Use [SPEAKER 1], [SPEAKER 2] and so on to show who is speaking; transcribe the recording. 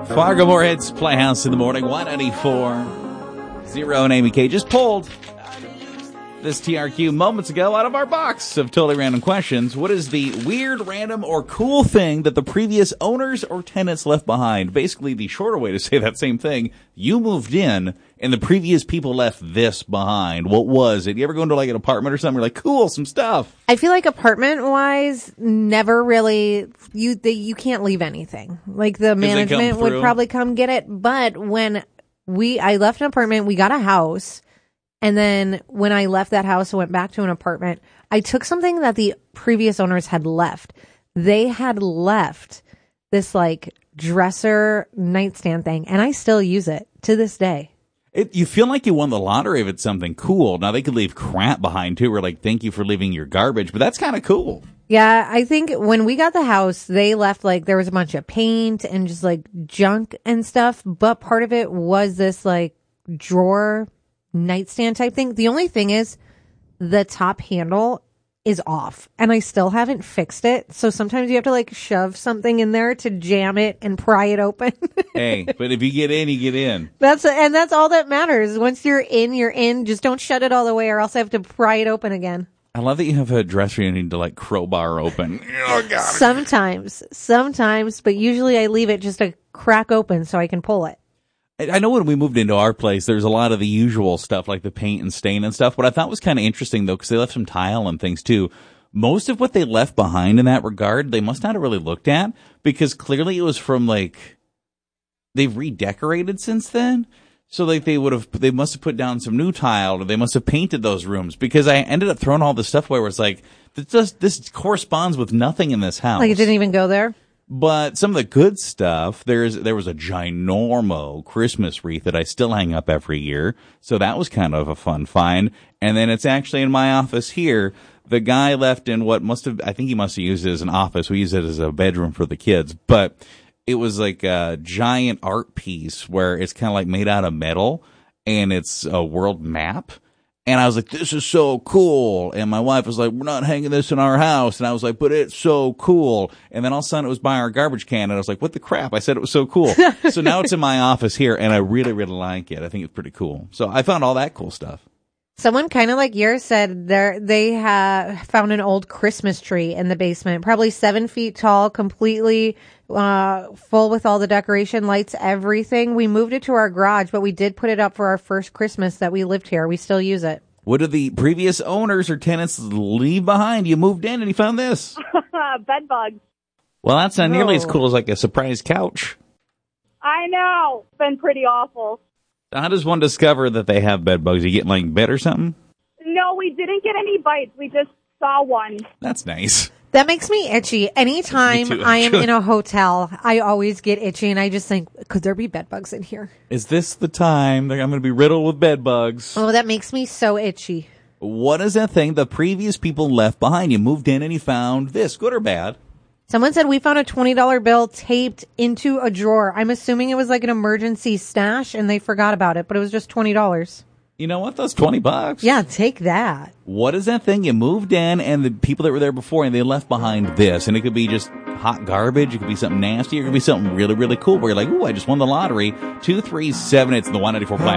[SPEAKER 1] Fargo Moorhead's Playhouse in the Morning, 194.0 and Amy K just pulled this TRQ moments ago out of our box of totally random questions. What is the weird, random, or cool thing that the previous owners or tenants left behind? Basically, the shorter way to say that same thing, you moved in and the previous people left this behind. What was it? You ever go into like an apartment or something? You're like, cool, some stuff.
[SPEAKER 2] I feel like apartment-wise, never really, you can't leave anything. Like the management would probably come get it. But when I left an apartment, we got a house. And then when I left that house and went back to an apartment, I took something that the previous owners had left. They had left this like dresser nightstand thing, and I still use it to this day.
[SPEAKER 1] You feel like you won the lottery if it's something cool. Now, they could leave crap behind, too. We're like, thank you for leaving your garbage, but that's kind of cool.
[SPEAKER 2] Yeah, I think when we got the house, they left like there was a bunch of paint and just like junk and stuff, but part of it was this like drawer nightstand type thing. The only thing is the top handle is off and I still haven't fixed it. So sometimes you have to like shove something in there to jam it and pry it open.
[SPEAKER 1] Hey, but if you get in, you get in.
[SPEAKER 2] That's all that matters. Once you're in, you're in. Just don't shut it all the way or else I have to pry it open again.
[SPEAKER 1] I love that you have a dresser you need to like crowbar open. Oh, God.
[SPEAKER 2] Sometimes, but usually I leave it just a crack open so I can pull it.
[SPEAKER 1] I know when we moved into our place, there's a lot of the usual stuff like the paint and stain and stuff. What I thought was kind of interesting, though, because they left some tile and things, too. Most of what they left behind in that regard, they must not have really looked at because clearly it was from like they've redecorated since then. So like they must have put down some new tile or they must have painted those rooms because I ended up throwing all this stuff away where it's like, this corresponds with nothing in this house.
[SPEAKER 2] Like it didn't even go there?
[SPEAKER 1] But some of the good stuff, there was a ginormo Christmas wreath that I still hang up every year. So that was kind of a fun find. And then it's actually in my office here. The guy left in I think he must have used it as an office. We use it as a bedroom for the kids. But it was like a giant art piece where it's kind of like made out of metal and it's a world map. And I was like, this is so cool. And my wife was like, we're not hanging this in our house. And I was like, but it's so cool. And then all of a sudden it was by our garbage can. And I was like, what the crap? I said it was so cool. So now it's in my office here and I really, really like it. I think it's pretty cool. So I found all that cool stuff.
[SPEAKER 2] Someone kind of like yours said they have found an old Christmas tree in the basement, probably 7 feet tall, completely full with all the decoration, lights, everything. We moved it to our garage, but we did put it up for our first Christmas that we lived here. We still use it.
[SPEAKER 1] What did the previous owners or tenants leave behind? You moved in and you found this.
[SPEAKER 3] Bed bugs.
[SPEAKER 1] Well, that's not nearly as cool as like a surprise couch.
[SPEAKER 3] I know. It's been pretty awful.
[SPEAKER 1] How does one discover that they have bed bugs? You get like bed or something?
[SPEAKER 3] No, we didn't get any bites. We just saw one.
[SPEAKER 1] That's nice.
[SPEAKER 2] That makes me itchy. Anytime I am in a hotel, I always get itchy, and I just think, could there be bed bugs in here?
[SPEAKER 1] Is this the time that I'm going to be riddled with bed bugs?
[SPEAKER 2] Oh, that makes me so itchy.
[SPEAKER 1] What is that thing the previous people left behind? You moved in and you found this, good or bad?
[SPEAKER 2] Someone said we found a $20 bill taped into a drawer. I'm assuming it was like an emergency stash, and they forgot about it, but it was just $20.
[SPEAKER 1] You know what? That's $20.
[SPEAKER 2] Yeah, take that.
[SPEAKER 1] What is that thing? You moved in, and the people that were there before, and they left behind this. And it could be just hot garbage. It could be something nasty. It could be something really, really cool where you're like, ooh, I just won the lottery. 237, it's the 194 Plan.